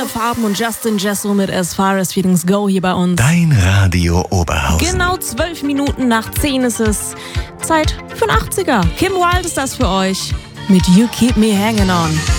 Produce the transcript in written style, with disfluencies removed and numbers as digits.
Farben und Justin Jesso mit As Far As Feelings Go hier bei uns. Dein Radio Oberhausen. Genau 12 Minuten nach 10 ist es. Zeit für ein 80er. Kim Wilde ist das für euch mit You Keep Me Hanging On.